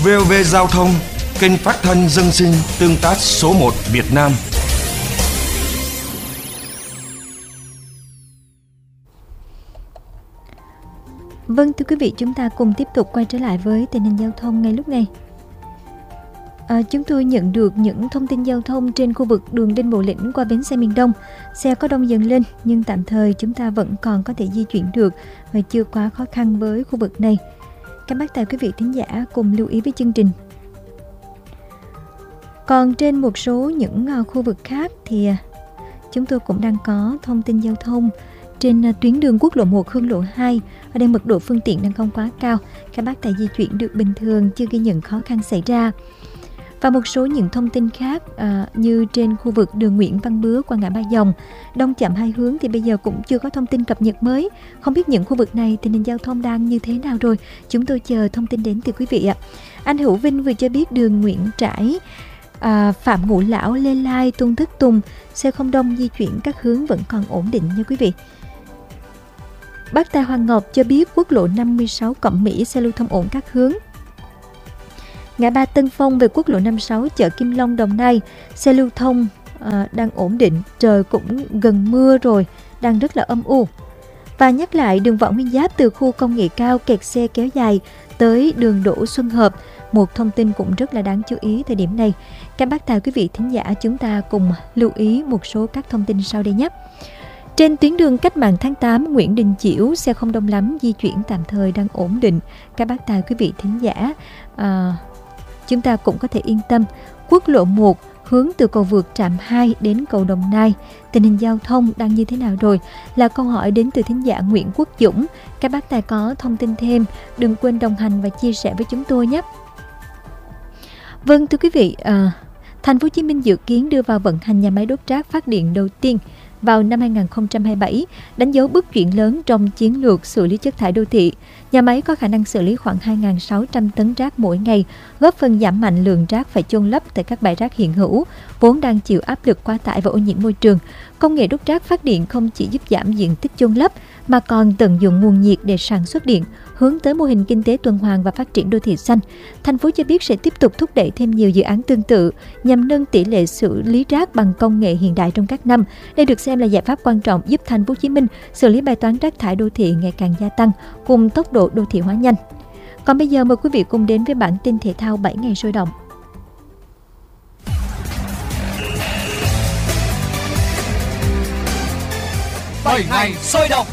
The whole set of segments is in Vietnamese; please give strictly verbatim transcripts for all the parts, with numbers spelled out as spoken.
vê o vê Giao thông, kênh phát thanh dân sinh tương tác số một Việt Nam. Vâng, thưa quý vị, chúng ta cùng tiếp tục quay trở lại với tình hình giao thông ngay lúc này. À, chúng tôi nhận được những thông tin giao thông trên khu vực đường Đinh Bộ Lĩnh qua bến xe miền Đông. Xe có đông dần lên nhưng tạm thời chúng ta vẫn còn có thể di chuyển được và chưa quá khó khăn với khu vực này. Các bác tài quý vị thính giả cùng lưu ý với chương trình. Còn trên một số những khu vực khác thì chúng tôi cũng đang có thông tin giao thông trên tuyến đường quốc lộ một hướng lộ hai. Ở đây mật độ phương tiện đang không quá cao, các bác tài di chuyển được bình thường, chưa ghi nhận khó khăn xảy ra. Và một số những thông tin khác à, như trên khu vực đường Nguyễn Văn Bứa qua ngã Ba Dòng, đông chậm hai hướng thì bây giờ cũng chưa có thông tin cập nhật mới. Không biết những khu vực này tình hình giao thông đang như thế nào rồi. Chúng tôi chờ thông tin đến từ quý vị ạ. Anh Hữu Vinh vừa cho biết đường Nguyễn Trãi, à, Phạm Ngũ Lão, Lê Lai, Tôn Thất Tùng, xe không đông, di chuyển các hướng vẫn còn ổn định nha quý vị. Bác Tài Hoàng Ngọc cho biết quốc lộ năm mươi sáu Cẩm Mỹ xe lưu thông ổn các hướng. Ngã ba Tân Phong về quốc lộ năm mươi sáu chợ Kim Long Đồng Nai, xe lưu thông à, đang ổn định, trời cũng gần mưa rồi, đang rất là âm u. Và nhắc lại đường Võ Nguyên Giáp từ khu công nghệ cao kẹt xe kéo dài tới đường Đỗ Xuân Hợp, một thông tin cũng rất là đáng chú ý thời điểm này. Các bác tài quý vị thính giả chúng ta cùng lưu ý một số các thông tin sau đây nhé. Trên tuyến đường Cách mạng tháng tám Nguyễn Đình Chiểu, xe không đông lắm, di chuyển tạm thời đang ổn định. Các bác tài quý vị thính giả à, chúng ta cũng có thể yên tâm. Quốc lộ một hướng từ cầu vượt Trạm hai đến cầu Đồng Nai, tình hình giao thông đang như thế nào rồi? Là câu hỏi đến từ thính giả Nguyễn Quốc Dũng. Các bác tài có thông tin thêm, đừng quên đồng hành và chia sẻ với chúng tôi nhé. Vâng, thưa quý vị, à, Thành phố Hồ Chí Minh dự kiến đưa vào vận hành nhà máy đốt rác phát điện đầu tiên vào năm hai không hai bảy, đánh dấu bước chuyển lớn trong chiến lược xử lý chất thải đô thị. Nhà máy có khả năng xử lý khoảng hai nghìn sáu trăm tấn rác mỗi ngày, góp phần giảm mạnh lượng rác phải chôn lấp tại các bãi rác hiện hữu, vốn đang chịu áp lực quá tải và ô nhiễm môi trường. Công nghệ đốt rác phát điện không chỉ giúp giảm diện tích chôn lấp, mà còn tận dụng nguồn nhiệt để sản xuất điện, hướng tới mô hình kinh tế tuần hoàn và phát triển đô thị xanh. Thành phố cho biết sẽ tiếp tục thúc đẩy thêm nhiều dự án tương tự nhằm nâng tỷ lệ xử lý rác bằng công nghệ hiện đại trong các năm. Đây được xem là giải pháp quan trọng giúp Thành phố Hồ Chí Minh xử lý bài toán rác thải đô thị ngày càng gia tăng cùng tốc độ đô thị hóa nhanh. Còn bây giờ mời quý vị cùng đến với bản tin thể thao bảy ngày sôi động. bảy ngày sôi động.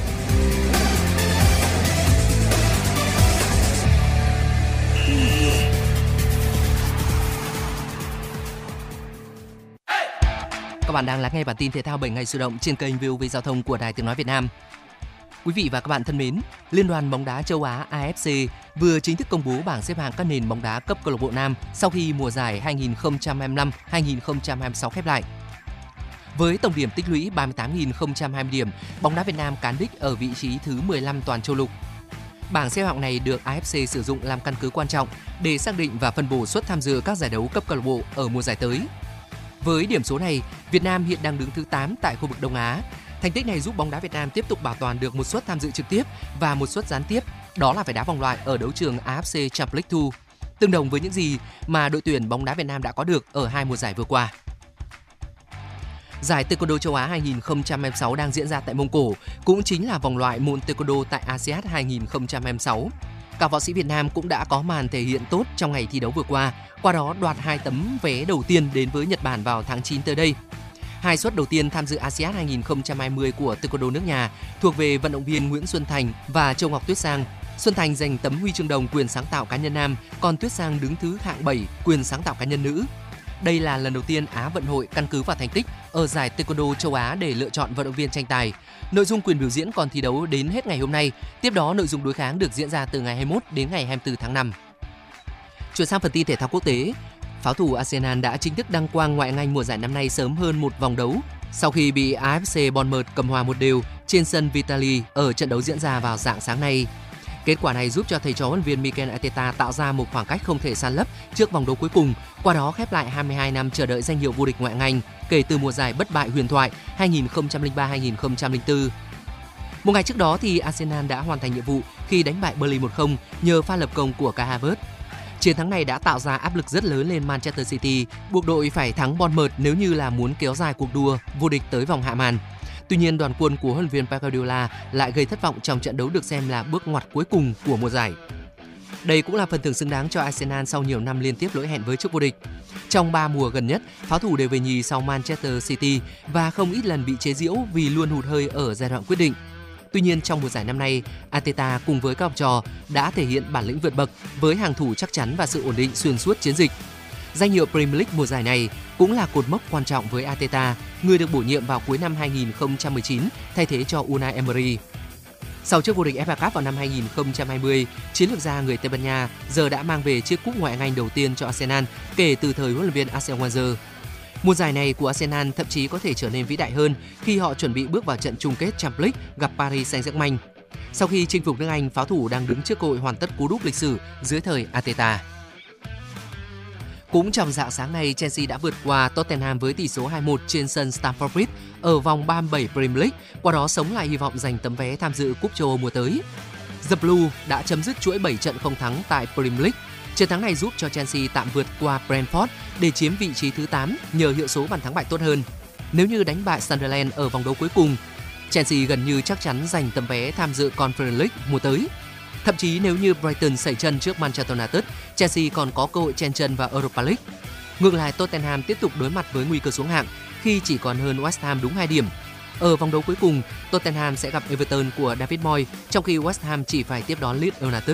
Các bạn đang lắng nghe bản tin thể thao bảy ngày sôi động trên kênh vê o vê Giao thông của Đài Tiếng nói Việt Nam. Quý vị và các bạn thân mến, Liên đoàn bóng đá châu Á a ép xê vừa chính thức công bố bảng xếp hạng các nền bóng đá cấp câu lạc bộ nam sau khi mùa giải hai nghìn không trăm hai mươi lăm hai nghìn không trăm hai mươi sáu khép lại. Với tổng điểm tích lũy ba mươi tám nghìn không trăm hai mươi điểm, bóng đá Việt Nam cán đích ở vị trí thứ mười lăm toàn châu lục. Bảng xếp hạng này được a ép xê sử dụng làm căn cứ quan trọng để xác định và phân bổ suất tham dự các giải đấu cấp câu lạc bộ ở mùa giải tới. Với điểm số này, Việt Nam hiện đang đứng thứ tám tại khu vực Đông Á. Thành tích này giúp bóng đá Việt Nam tiếp tục bảo toàn được một suất tham dự trực tiếp và một suất gián tiếp, đó là phải đá vòng loại ở đấu trường a ép xê Champions League hai, tương đồng với những gì mà đội tuyển bóng đá Việt Nam đã có được ở hai mùa giải vừa qua. Giải Taekwondo châu Á hai nghìn không trăm hai mươi sáu đang diễn ra tại Mông Cổ, cũng chính là vòng loại môn Taekwondo tại a sê an hai nghìn không trăm hai mươi sáu. Các võ sĩ Việt Nam cũng đã có màn thể hiện tốt trong ngày thi đấu vừa qua, qua đó đoạt hai tấm vé đầu tiên đến với Nhật Bản vào tháng chín tới đây. Hai suất đầu tiên tham dự a sê an hai nghìn không trăm hai mươi của Taekwondo nước nhà thuộc về vận động viên Nguyễn Xuân Thành và Châu Ngọc Tuyết Sang. Xuân Thành giành tấm huy chương đồng quyền sáng tạo cá nhân nam, còn Tuyết Sang đứng thứ hạng bảy quyền sáng tạo cá nhân nữ. Đây là lần đầu tiên Á vận hội căn cứ vào thành tích ở giải Taekwondo châu Á để lựa chọn vận động viên tranh tài. Nội dung quyền biểu diễn còn thi đấu đến hết ngày hôm nay. Tiếp đó, nội dung đối kháng được diễn ra từ ngày hai mươi mốt đến ngày hai mươi tư tháng năm. Chuyển sang phần tin thể thao quốc tế, pháo thủ Arsenal đã chính thức đăng quang ngoại hạng Anh mùa giải năm nay sớm hơn một vòng đấu sau khi bị a ép xê Bournemouth cầm hòa một đều trên sân Vitality ở trận đấu diễn ra vào rạng sáng nay. Kết quả này giúp cho thầy trò huấn luyện viên Mikel Arteta tạo ra một khoảng cách không thể san lấp trước vòng đấu cuối cùng, qua đó khép lại hai mươi hai năm chờ đợi danh hiệu vô địch ngoại hạng Anh kể từ mùa giải bất bại huyền thoại hai nghìn không trăm lẻ ba hai nghìn không trăm lẻ bốn. Một ngày trước đó thì Arsenal đã hoàn thành nhiệm vụ khi đánh bại Burnley một không nhờ pha lập công của Kai Havertz. Chiến thắng này đã tạo ra áp lực rất lớn lên Manchester City, buộc đội phải thắng Bournemouth nếu như là muốn kéo dài cuộc đua vô địch tới vòng hạ màn. Tuy nhiên, đoàn quân của huấn luyện viên Pep Guardiola lại gây thất vọng trong trận đấu được xem là bước ngoặt cuối cùng của mùa giải. Đây cũng là phần thưởng xứng đáng cho Arsenal sau nhiều năm liên tiếp lỗi hẹn với chức vô địch. Trong ba mùa gần nhất, pháo thủ đều về nhì sau Manchester City và không ít lần bị chế giễu vì luôn hụt hơi ở giai đoạn quyết định. Tuy nhiên, trong mùa giải năm nay, Arteta cùng với các học trò đã thể hiện bản lĩnh vượt bậc với hàng thủ chắc chắn và sự ổn định xuyên suốt chiến dịch. Danh hiệu Premier League mùa giải này cũng là cột mốc quan trọng với Arteta, người được bổ nhiệm vào cuối năm hai nghìn không trăm mười chín thay thế cho Unai Emery. Sau chức vô địch ép a Cup vào năm hai nghìn không trăm hai mươi, chiến lược gia người Tây Ban Nha giờ đã mang về chiếc cúp Ngoại hạng Anh đầu tiên cho Arsenal kể từ thời huấn luyện viên Arsene Wenger. Mùa giải này của Arsenal thậm chí có thể trở nên vĩ đại hơn khi họ chuẩn bị bước vào trận chung kết Champions League gặp Paris Saint-Germain. Sau khi chinh phục nước Anh, pháo thủ đang đứng trước cơ hội hoàn tất cú đúp lịch sử dưới thời Arteta. Cũng trong rạng sáng nay, Chelsea đã vượt qua Tottenham với tỷ số hai một trên sân Stamford Bridge ở vòng ba mươi bảy Premier League, qua đó sống lại hy vọng giành tấm vé tham dự Cúp châu Âu mùa tới. The Blue đã chấm dứt chuỗi bảy trận không thắng tại Premier League. Chiến thắng này giúp cho Chelsea tạm vượt qua Brentford để chiếm vị trí thứ tám nhờ hiệu số bàn thắng bại tốt hơn. Nếu như đánh bại Sunderland ở vòng đấu cuối cùng, Chelsea gần như chắc chắn giành tấm vé tham dự Conference League mùa tới. Thậm chí nếu như Brighton sẩy chân trước Manchester United, Chelsea còn có cơ hội chen chân vào Europa League. Ngược lại, Tottenham tiếp tục đối mặt với nguy cơ xuống hạng khi chỉ còn hơn West Ham đúng hai điểm. Ở vòng đấu cuối cùng, Tottenham sẽ gặp Everton của David Moyes, trong khi West Ham chỉ phải tiếp đón Leeds United.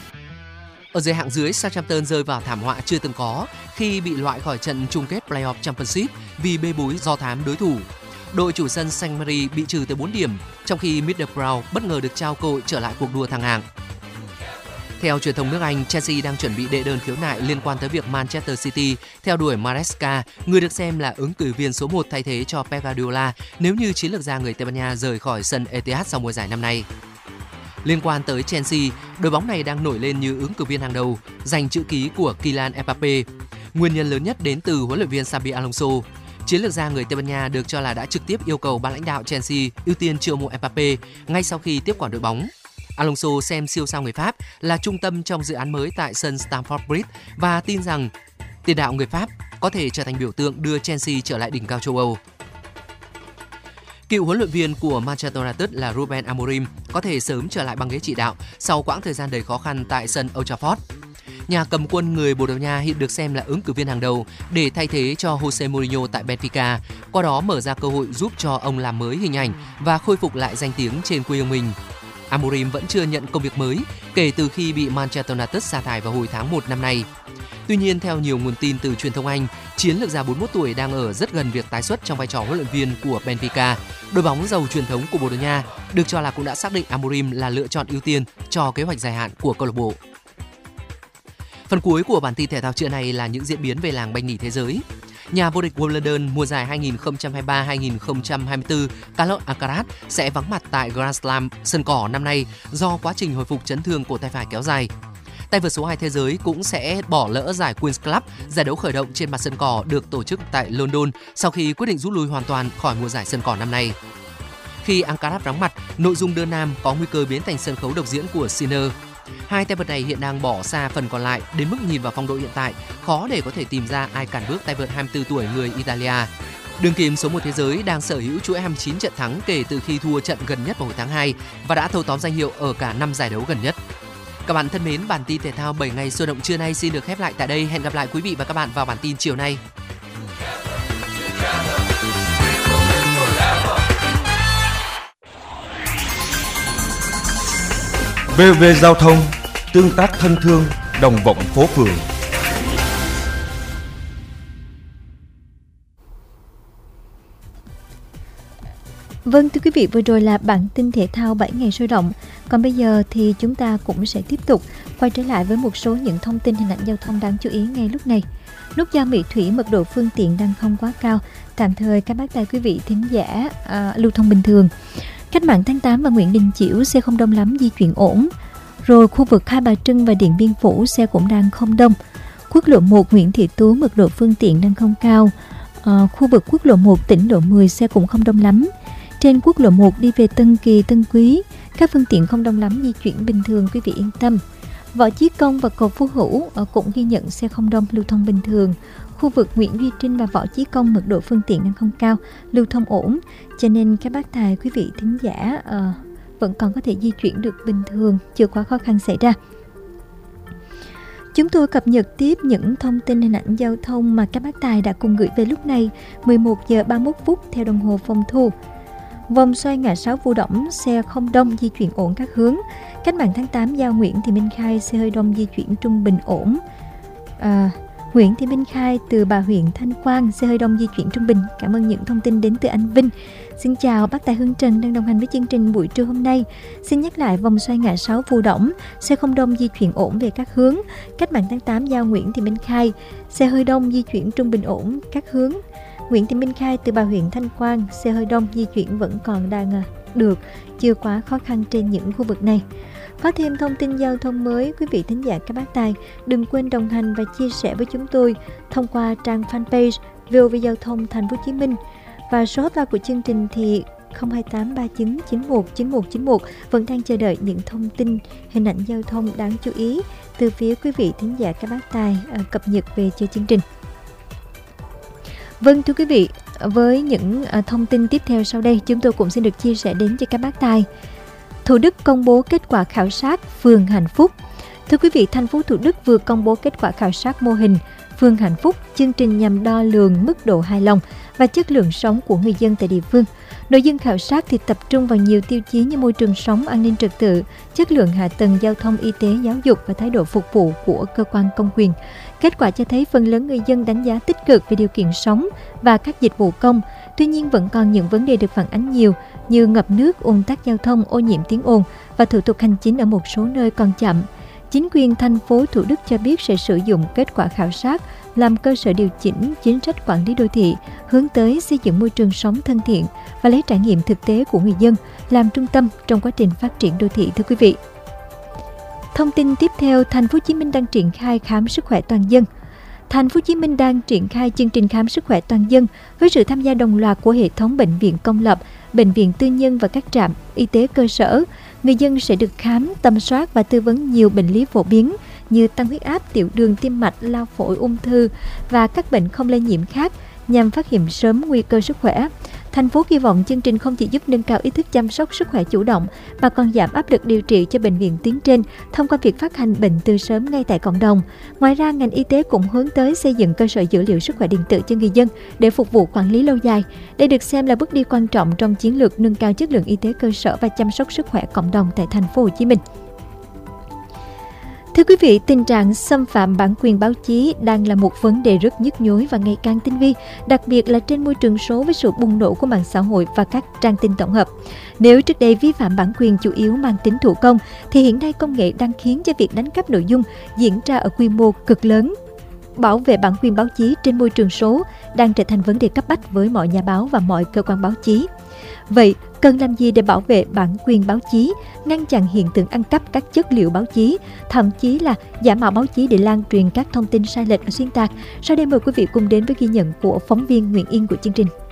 Ở dưới hạng dưới, Southampton rơi vào thảm họa chưa từng có khi bị loại khỏi trận chung kết Playoff Championship vì bê bối do thám đối thủ. Đội chủ sân Saint Mary bị trừ tới bốn điểm, trong khi Middlesbrough bất ngờ được trao cơ hội trở lại cuộc đua thăng hạng. Theo truyền thông nước Anh, Chelsea đang chuẩn bị đệ đơn khiếu nại liên quan tới việc Manchester City theo đuổi Maresca, người được xem là ứng cử viên số một thay thế cho Pep Guardiola nếu như chiến lược gia người Tây Ban Nha rời khỏi sân Etihad sau mùa giải năm nay. Liên quan tới Chelsea, đội bóng này đang nổi lên như ứng cử viên hàng đầu, giành chữ ký của Kylian Mbappe. Nguyên nhân lớn nhất đến từ huấn luyện viên Xabi Alonso. Chiến lược gia người Tây Ban Nha được cho là đã trực tiếp yêu cầu ban lãnh đạo Chelsea ưu tiên chiêu mộ Mbappe ngay sau khi tiếp quản đội bóng. Alonso xem siêu sao người Pháp là trung tâm trong dự án mới tại sân Stamford Bridge và tin rằng tiền đạo người Pháp có thể trở thành biểu tượng đưa Chelsea trở lại đỉnh cao châu Âu. Cựu huấn luyện viên của Manchester United là Ruben Amorim có thể sớm trở lại băng ghế chỉ đạo sau quãng thời gian đầy khó khăn tại sân Old Trafford. Nhà cầm quân người Bồ Đào Nha hiện được xem là ứng cử viên hàng đầu để thay thế cho Jose Mourinho tại Benfica, qua đó mở ra cơ hội giúp cho ông làm mới hình ảnh và khôi phục lại danh tiếng trên quê hương mình. Amorim vẫn chưa nhận công việc mới kể từ khi bị Manchester United sa thải vào hồi tháng một năm nay. Tuy nhiên, theo nhiều nguồn tin từ truyền thông Anh, chiến lược gia bốn mươi mốt tuổi đang ở rất gần việc tái xuất trong vai trò huấn luyện viên của Benfica. Đội bóng giàu truyền thống của Bồ Đào Nha được cho là cũng đã xác định Amorim là lựa chọn ưu tiên cho kế hoạch dài hạn của câu lạc bộ. Phần cuối của bản tin thể thao trưa này là những diễn biến về làng banh nhì thế giới. Nhà vô địch Wimbledon mùa giải hai nghìn không trăm hai mươi ba hai nghìn không trăm hai mươi tư Carlos Alcaraz sẽ vắng mặt tại Grand Slam sân cỏ năm nay do quá trình hồi phục chấn thương cổ tay phải kéo dài. Tay vợt số hai thế giới cũng sẽ bỏ lỡ giải Queen's Club, giải đấu khởi động trên mặt sân cỏ được tổ chức tại London sau khi quyết định rút lui hoàn toàn khỏi mùa giải sân cỏ năm nay. Khi Alcaraz vắng mặt, nội dung đơn nam có nguy cơ biến thành sân khấu độc diễn của Sinner. Hai tay vợt này hiện đang bỏ xa phần còn lại, đến mức nhìn vào phong độ hiện tại, khó để có thể tìm ra ai cản bước tay vợt hai mươi tư tuổi người Italia. Đương kim số một thế giới đang sở hữu chuỗi hai mươi chín trận thắng kể từ khi thua trận gần nhất vào hồi tháng hai và đã thâu tóm danh hiệu ở cả năm giải đấu gần nhất. Các bạn thân mến, bản tin thể thao bảy ngày sôi động trưa nay xin được khép lại tại đây. Hẹn gặp lại quý vị và các bạn vào bản tin chiều nay. vê vê Giao thông, tương tác thân thương, đồng vọng phố phường. Vâng, thưa quý vị, vừa rồi là bản tin thể thao bảy ngày sôi động. Còn bây giờ thì chúng ta cũng sẽ tiếp tục quay trở lại với một số những thông tin hình ảnh giao thông đáng chú ý ngay lúc này. Nút giao Mỹ Thủy mật độ phương tiện đang không quá cao, tạm thời các bác tài quý vị thính giả à, lưu thông bình thường. Cách mạng tháng tám và Nguyễn Đình Chiểu xe không đông lắm, di chuyển ổn. Rồi khu vực Hai Bà Trưng và Điện Biên Phủ xe cũng đang không đông. Quốc lộ một Nguyễn Thị Tú mật độ phương tiện đang không cao. À, khu vực quốc lộ một tỉnh lộ mười xe cũng không đông lắm. Trên quốc lộ một đi về Tân Kỳ, Tân Quý, các phương tiện không đông lắm, di chuyển bình thường, quý vị yên tâm. Võ Chí Công và cầu Phú Hữu cũng ghi nhận xe không đông lưu thông bình thường. Khu vực Nguyễn Duy Trinh và Võ Chí Công mật độ phương tiện đang không cao, lưu thông ổn, cho nên các bác tài quý vị thính giả uh, vẫn còn có thể di chuyển được bình thường, chưa quá khó khăn xảy ra. Chúng tôi cập nhật tiếp những thông tin hình ảnh giao thông mà các bác tài đã cùng gửi về lúc này mười một giờ ba mươi mốt phút theo đồng hồ phòng thu. Vòng xoay ngã sáu Phú Đổng, xe không đông, di chuyển ổn các hướng. Cách mạng tháng tám giao Nguyễn Thị Minh Khai, xe hơi đông, di chuyển trung bình ổn. À, Nguyễn Thị Minh Khai từ Bà Huyện Thanh Quang, xe hơi đông, di chuyển trung bình. Cảm ơn những thông tin đến từ anh Vinh. Xin chào bác Tài Hương Trần đang đồng hành với chương trình buổi trưa hôm nay. Xin nhắc lại vòng xoay ngã sáu Phú Đổng, xe không đông, di chuyển ổn về các hướng. Cách mạng tháng tám giao Nguyễn Thị Minh Khai, xe hơi đông, di chuyển trung bình ổn các hướng. Nguyễn Thị Minh Khai từ Bà Huyện Thanh Quang, xe hơi đông, di chuyển vẫn còn đang được, chưa quá khó khăn trên những khu vực này. Có thêm thông tin giao thông mới, quý vị thính giả các bác tài đừng quên đồng hành và chia sẻ với chúng tôi thông qua trang fanpage vê o vê Giao thông Thành phố Hồ Chí Minh. Và số hotline của chương trình thì không hai tám ba chín chín một chín một chín một vẫn đang chờ đợi những thông tin hình ảnh giao thông đáng chú ý từ phía quý vị thính giả các bác tài uh, cập nhật về cho chương trình. Vâng thưa quý vị, với những uh, thông tin tiếp theo sau đây, chúng tôi cũng xin được chia sẻ đến cho các bác tài. Thủ Đức công bố kết quả khảo sát phường hạnh phúc. Thưa quý vị, thành phố Thủ Đức vừa công bố kết quả khảo sát mô hình phường hạnh phúc, chương trình nhằm đo lường mức độ hài lòng và chất lượng sống của người dân tại địa phương. Nội dung khảo sát thì tập trung vào nhiều tiêu chí như môi trường sống, an ninh trật tự, chất lượng hạ tầng giao thông, y tế, giáo dục và thái độ phục vụ của cơ quan công quyền. Kết quả cho thấy phần lớn người dân đánh giá tích cực về điều kiện sống và các dịch vụ công. Tuy nhiên vẫn còn những vấn đề được phản ánh nhiều như ngập nước, ùn tắc giao thông, ô nhiễm tiếng ồn và thủ tục hành chính ở một số nơi còn chậm. Chính quyền thành phố Thủ Đức cho biết sẽ sử dụng kết quả khảo sát làm cơ sở điều chỉnh chính sách quản lý đô thị, hướng tới xây dựng môi trường sống thân thiện và lấy trải nghiệm thực tế của người dân làm trung tâm trong quá trình phát triển đô thị. Thưa quý vị, thông tin tiếp theo, Thành phố Hồ Chí Minh đang triển khai khám sức khỏe toàn dân. Thành phố Hồ Chí Minh đang triển khai chương trình khám sức khỏe toàn dân với sự tham gia đồng loạt của hệ thống bệnh viện công lập, bệnh viện tư nhân và các trạm y tế cơ sở. Người dân sẽ được khám, tầm soát và tư vấn nhiều bệnh lý phổ biến như tăng huyết áp, tiểu đường, tim mạch, lao phổi, ung thư và các bệnh không lây nhiễm khác nhằm phát hiện sớm nguy cơ sức khỏe. Thành phố kỳ vọng chương trình không chỉ giúp nâng cao ý thức chăm sóc sức khỏe chủ động mà còn giảm áp lực điều trị cho bệnh viện tuyến trên thông qua việc phát hành bệnh từ sớm ngay tại cộng đồng. Ngoài ra, ngành y tế cũng hướng tới xây dựng cơ sở dữ liệu sức khỏe điện tử cho người dân để phục vụ quản lý lâu dài. Đây được xem là bước đi quan trọng trong chiến lược nâng cao chất lượng y tế cơ sở và chăm sóc sức khỏe cộng đồng tại Thành phố Hồ Chí Minh. Thưa quý vị, tình trạng xâm phạm bản quyền báo chí đang là một vấn đề rất nhức nhối và ngày càng tinh vi, đặc biệt là trên môi trường số với sự bùng nổ của mạng xã hội và các trang tin tổng hợp. Nếu trước đây vi phạm bản quyền chủ yếu mang tính thủ công, thì hiện nay công nghệ đang khiến cho việc đánh cắp nội dung diễn ra ở quy mô cực lớn. Bảo vệ bản quyền báo chí trên môi trường số đang trở thành vấn đề cấp bách với mọi nhà báo và mọi cơ quan báo chí. Vậy, cần làm gì để bảo vệ bản quyền báo chí, ngăn chặn hiện tượng ăn cắp các chất liệu báo chí, thậm chí là giả mạo báo chí để lan truyền các thông tin sai lệch và xuyên tạc? Sau đây mời quý vị cùng đến với ghi nhận của phóng viên Nguyễn Yên của chương trình.